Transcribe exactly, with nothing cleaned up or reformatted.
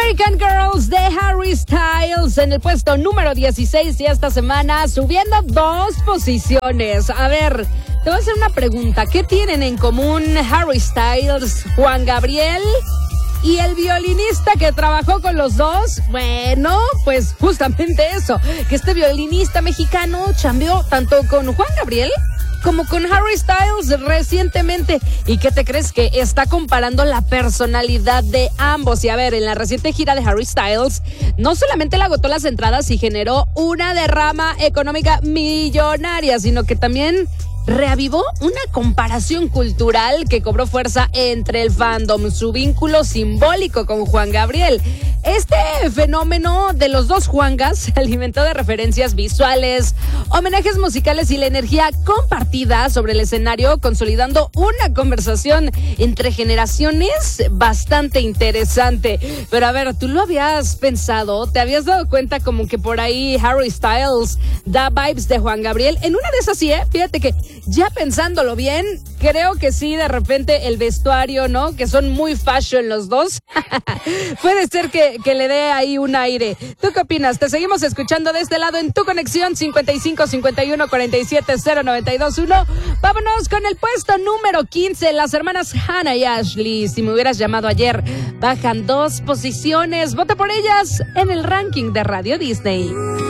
American Girls de Harry Styles en el puesto número dieciséis y esta semana subiendo dos posiciones. A ver, te voy a hacer una pregunta. ¿Qué tienen en común Harry Styles, Juan Gabriel y el violinista que trabajó con los dos? Bueno, pues justamente eso, que este violinista mexicano chambeó tanto con Juan Gabriel como con Harry Styles recientemente. ¿Y qué te crees? Que está comparando la personalidad de ambos. Y a ver, en la reciente gira de Harry Styles, no solamente le agotó las entradas y generó una derrama económica millonaria, sino que también reavivó una comparación cultural que cobró fuerza entre el fandom, su vínculo simbólico con Juan Gabriel. Este fenómeno de los dos Juangas se alimentó de referencias visuales, homenajes musicales y la energía compartida sobre el escenario, consolidando una conversación entre generaciones bastante interesante. Pero a ver, ¿tú lo habías pensado? ¿Te habías dado cuenta como que por ahí Harry Styles da vibes de Juan Gabriel? En una de esas sí, ¿eh? Fíjate que ya pensándolo bien, creo que sí, de repente el vestuario, ¿no? Que son muy fashion los dos. Puede ser que, que le dé ahí un aire. ¿Tú qué opinas? Te seguimos escuchando de este lado en tu conexión cincuenta y cinco, cincuenta y uno, cuarenta y siete, cero noventa y dos uno. Vámonos con el puesto número quince. Las hermanas Hannah y Ashley, si me hubieras llamado ayer, bajan dos posiciones. Vota por ellas en el ranking de Radio Disney.